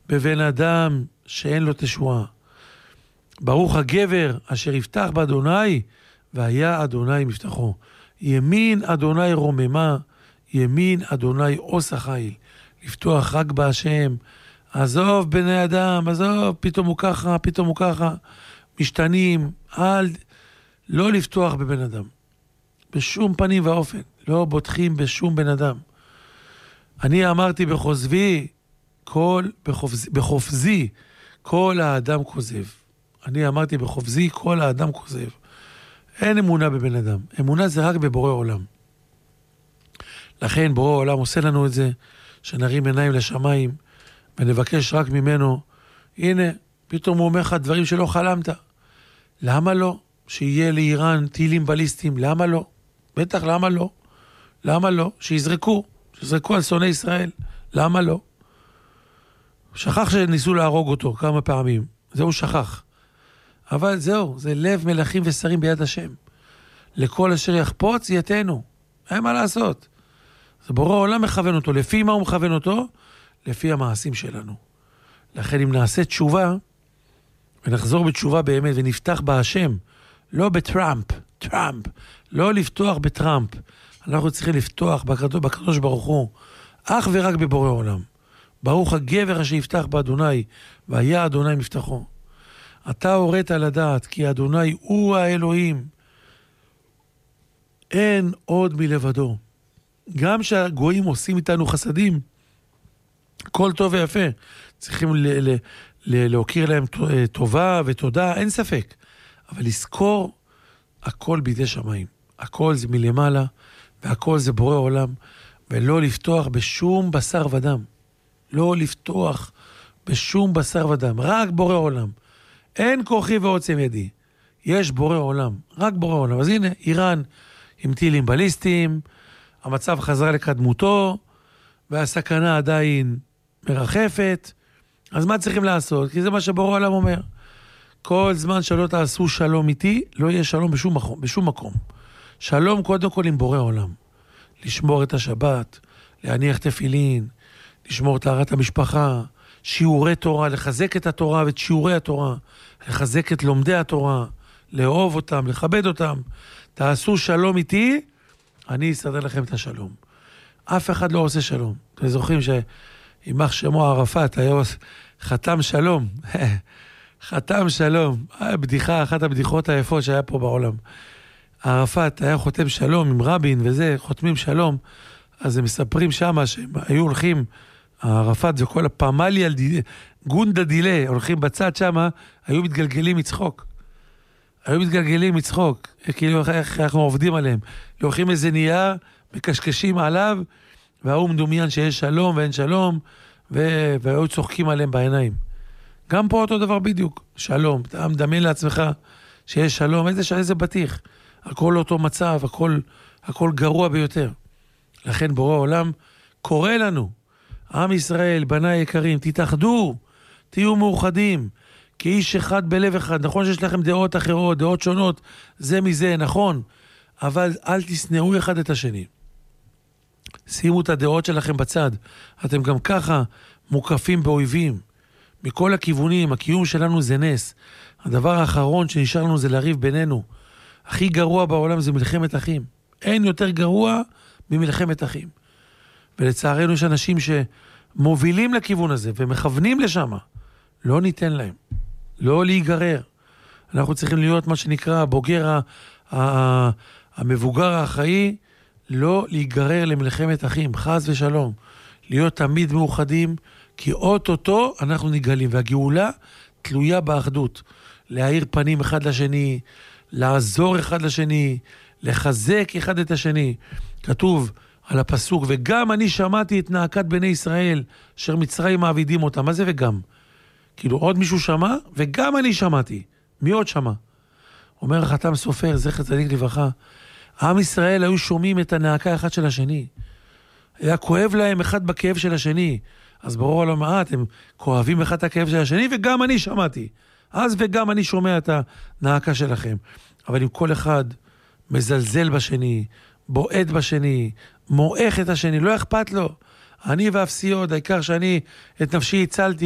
בבן אדם שאין לו תשועה. ברוך הגבר אשר יפתח באדוני, והיה אדוני מבטחו. ימין אדוני רוממה, ימין אדוני עושה חיל. לפתוח רק בהשם. עזוב בני אדם, עזוב, פתאום הוא ככה, פתאום הוא ככה. משתנים, לא לפתוח בבן אדם. בשום פנים ואופן. לא בוטחים בשום בן אדם. אני אמרתי בחופזי, כל האדם כוזב. אני אמרתי בחופזי, כל האדם כוזב. אין אמונה בבן אדם. אמונה זה רק בבורא עולם. לכן בורא עולם עושה לנו את זה, שנרים עיניים לשמיים, ונבקש רק ממנו, הנה, פתאום הוא אומר לך דברים שלא חלמת. למה לא? שיהיה לאיראן טילים בליסטיים, למה לא? בטח, למה לא? למה לא? שיזרקו על שונאי ישראל, למה לא? שכח שניסו להרוג אותו כמה פעמים, זהו שכח. אבל זהו, זה לב מלכים ושרים ביד השם. לכל אשר יחפוץ יתנו, אין מה לעשות. זה בורא עולם מכוון אותו, לפי מה הוא מכוון אותו? לפי המעשים שלנו. לכן אם נעשה תשובה, ונחזור בתשובה באמת, ונפתח בהשם, לא בטראמפ, לא לפתוח בטראמפ. אנחנו צריכים לפתוח בקדוש ברוך הוא, אך ורק בבורא עולם. ברוך הגבר אשר יפתח באדוני, והיה אדוני מבטחו. אתה הורית לדעת, כי אדוני הוא האלוהים. אין עוד מלבדו. גם שהגויים עושים איתנו חסדים, כל טוב ויפה, צריכים להוקיר להם טובה ותודה, אין ספק. אבל לזכור, הכל בידי שמיים. הכל זה מלמעלה, והכל זה בורא עולם, ולא לפתוח בשום בשר ודם. לא לפתוח בשום בשר ודם, רק בורא עולם. אין כוחי ועוצם ידי. יש בורא עולם, רק בורא עולם. אז הנה, איראן עם טילים בליסטיים, המצב חזר לקדמותו, והסכנה עדיין מרחפת. אז מה צריכים לעשות? כי זה מה שבורא עולם אומר. כל זמן שלא תעשו שלום איתי, לא יהיה שלום בשום מקום. שלום קודם כל עם בורא עולם. לשמור את השבת, להניח תפילין, לשמור טהרת המשפחה, שיעורי תורה, לחזק את התורה ואת שיעורי התורה, לחזק את לומדי התורה, לאהוב אותם, לכבד אותם. תעשו שלום איתי, אני אסדר לכם את השלום. אף אחד לא עושה שלום. אתם זוכרים שימח שמו ערפאת, היה חתם שלום. חתם שלום. בדיחה, אחת הבדיחות היפות שהיה פה בעולם. ערפאת היה חותם שלום עם רבין וזה, חותמים שלום. אז הם מספרים שמה שהם היו הולכים, ערפאת זה כל הפמלי על גונדה דילה, הולכים בצד שמה, היו מתגלגלים מצחוק. כאילו איך אנחנו עובדים עליהם. לוקחים איזה נייר, מקשקשים עליו, והוא מדומיין שיש שלום ואין שלום, והיו צוחקים עליהם בעיניים. גם פה אותו דבר בדיוק, שלום. אתה מדמיין לעצמך שיש שלום, איזה בטיח. הכל אותו מצב, הכל גרוע ביותר. לכן בורא העולם קורא לנו, עם ישראל, בניי יקרים, תתאחדו, תהיו מאוחדים, כאיש אחד בלב אחד. נכון שיש לכם דעות אחרות, דעות שונות, זה מזה, נכון, אבל אל תשנאו אחד את השני. שימו את הדעות שלכם בצד. אתם גם ככה מוקפים באויבים. מכל הכיוונים, הקיום שלנו זה נס. הדבר האחרון שנשאר לנו זה לריב בינינו. הכי גרוע בעולם זה מלחמת אחים. אין יותר גרוע ממלחמת אחים. ולצערנו יש אנשים שמובילים לכיוון הזה ומכוונים לשם. לא ניתן להם. לא להיגרר. אנחנו צריכים להיות מה שנקרא הבוגר המבוגר האחראי, לא להיגרר למלחמת אחים, חס ושלום. להיות תמיד מאוחדים, כי אוטוטו אנחנו נגלים, והגאולה תלויה באחדות. להאיר פנים אחד לשני, לעזור אחד לשני, לחזק אחד את השני. כתוב על הפסוק, וגם אני שמעתי את נאקת בני ישראל, אשר מצרים מעבידים אותם. מה זה וגם? כאילו עוד מישהו שמע, וגם אני שמעתי. מי עוד שמע? אומר החתם סופר, זכר צדיק לברכה, עם ישראל היו שומעים את הנאקה אחד של השני. היה כואב להם אחד בכאב של השני. אז ברור על המעט, הם כואבים אחד את הכאב של השני, וגם אני שמעתי. אז וגם אני שומע את הנאקה שלכם. אבל אם כל אחד מזלזל בשני, בועט בשני, מועך את השני, לא אכפת לו. אני ואפסי עוד, העיקר שאני את נפשי הצלתי,